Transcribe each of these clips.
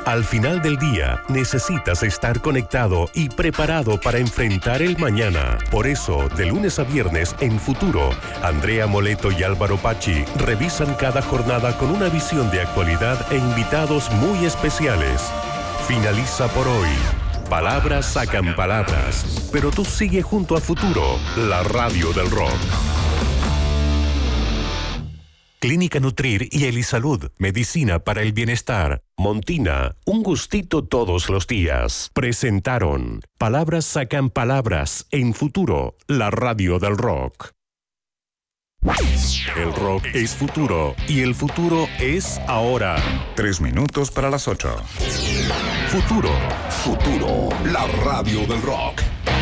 Al final del día, necesitas estar conectado y preparado para enfrentar el mañana. Por eso, de lunes a viernes en Futuro, Andrea Moleto y Álvaro Pachi revisan cada jornada con una visión de actualidad e invitados muy especiales. Finaliza por hoy. Palabras sacan palabras, pero tú sigue junto a Futuro, la radio del rock. Clínica Nutrir y Elisalud, medicina para el bienestar. Montina, un gustito todos los días. Presentaron Palabras sacan palabras en Futuro, la radio del rock. El rock es futuro y el futuro es ahora. 3 minutos para las 8. Futuro. Futuro, la radio del rock.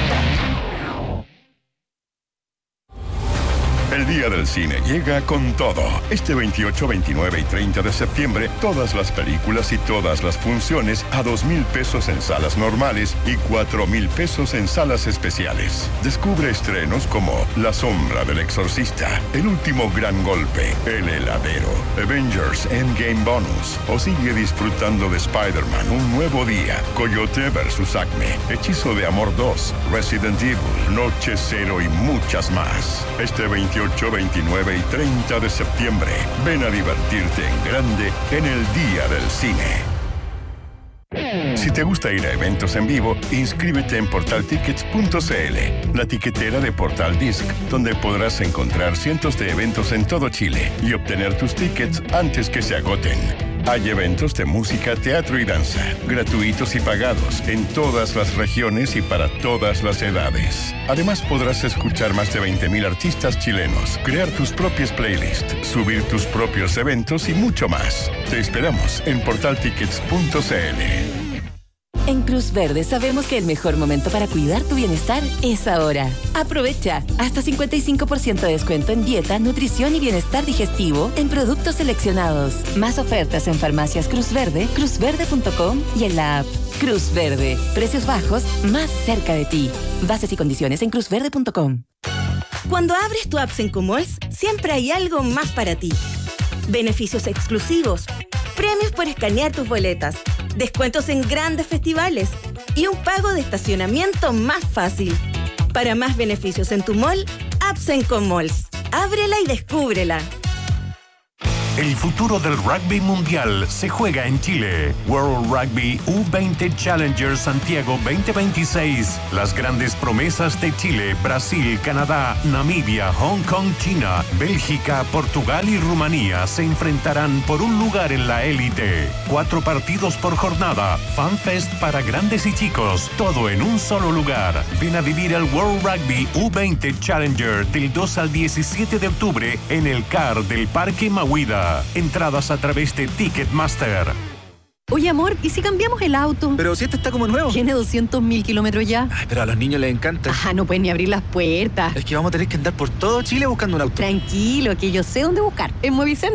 El Día del Cine llega con todo. Este 28, 29 y 30 de septiembre, todas las películas y todas las funciones a 2,000 pesos en salas normales y 4,000 pesos en salas especiales. Descubre estrenos como La sombra del exorcista, El último gran golpe, El heladero, Avengers Endgame Bonus o sigue disfrutando de Spider-Man Un nuevo día, Coyote vs. Acme, Hechizo de Amor 2, Resident Evil, Noche Cero y muchas más. Este 28, 29 y 30 de septiembre, ven a divertirte en grande en el Día del Cine. Si te gusta ir a eventos en vivo, inscríbete en portaltickets.cl, la tiquetera de Portal Disc, donde podrás encontrar cientos de eventos en todo Chile y obtener tus tickets antes que se agoten. Hay eventos de música, teatro y danza, gratuitos y pagados, en todas las regiones y para todas las edades. Además podrás escuchar más de 20,000 artistas chilenos, crear tus propias playlists, subir tus propios eventos y mucho más. Te esperamos en portaltickets.cl. En Cruz Verde sabemos que el mejor momento para cuidar tu bienestar es ahora. Aprovecha hasta 55% de descuento en dieta, nutrición y bienestar digestivo en productos seleccionados. Más ofertas en farmacias Cruz Verde, cruzverde.com y en la app. Cruz Verde. Precios bajos más cerca de ti. Bases y condiciones en cruzverde.com. Cuando abres tu app Sencomalls, siempre hay algo más para ti. Beneficios exclusivos, premios por escanear tus boletas, descuentos en grandes festivales y un pago de estacionamiento más fácil. Para más beneficios en tu mall, App Sencomalls. Ábrela y descúbrela. El futuro del rugby mundial se juega en Chile. World Rugby U20 Challenger Santiago 2026. Las grandes promesas de Chile, Brasil, Canadá, Namibia, Hong Kong, China, Bélgica, Portugal y Rumanía se enfrentarán por un lugar en la élite. 4 partidos por jornada, FanFest para grandes y chicos, todo en un solo lugar. Ven a vivir el World Rugby U20 Challenger del 2 al 17 de octubre en el CAR del Parque Mahuida. Entradas a través de Ticketmaster. Oye, amor, ¿y si cambiamos el auto? Pero si este está como nuevo. Tiene 200.000 kilómetros ya. Ay, pero a los niños les encanta. No pueden ni abrir las puertas. Es que vamos a tener que andar por todo Chile buscando un auto. Tranquilo, que yo sé dónde buscar. En Movicen